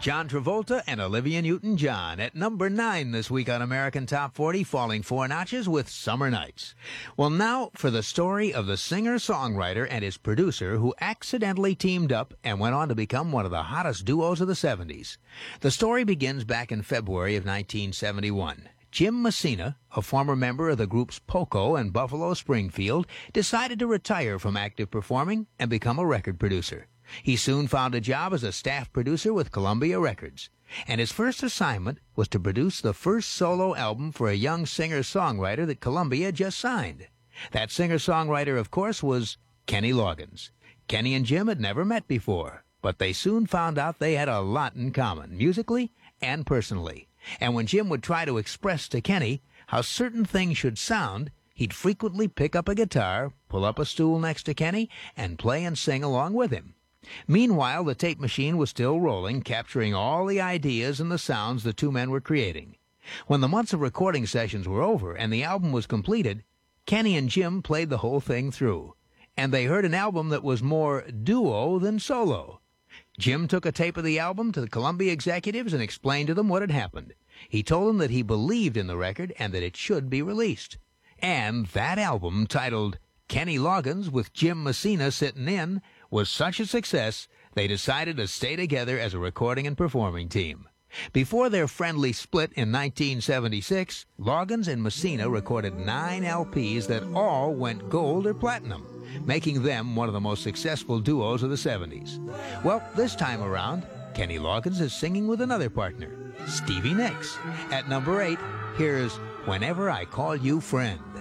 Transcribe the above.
John Travolta and Olivia Newton-John at number 9 this week on American Top 40, falling 4 notches with Summer Nights. Well, now for the story of the singer-songwriter and his producer who accidentally teamed up and went on to become one of the hottest duos of the 70s. The story begins back in February of 1971. Jim Messina, a former member of the groups Poco and Buffalo Springfield, decided to retire from active performing and become a record producer. He soon found a job as a staff producer with Columbia Records, and his first assignment was to produce the first solo album for a young singer-songwriter that Columbia just signed. That singer-songwriter, of course, was Kenny Loggins. Kenny and Jim had never met before, but they soon found out they had a lot in common, musically and personally. And when Jim would try to express to Kenny how certain things should sound, he'd frequently pick up a guitar, pull up a stool next to Kenny, and play and sing along with him. Meanwhile, the tape machine was still rolling, capturing all the ideas and the sounds the two men were creating. When the months of recording sessions were over and the album was completed, Kenny and Jim played the whole thing through, and they heard an album that was more duo than solo. Jim took a tape of the album to the Columbia executives and explained to them what had happened. He told them that he believed in the record and that it should be released. And that album, titled Kenny Loggins with Jim Messina Sittin' In, was such a success, they decided to stay together as a recording and performing team. Before their friendly split in 1976, Loggins and Messina recorded 9 LPs that all went gold or platinum, making them one of the most successful duos of the 70s. Well, this time around, Kenny Loggins is singing with another partner, Stevie Nicks. At number 8, here's Whenever I Call You Friend.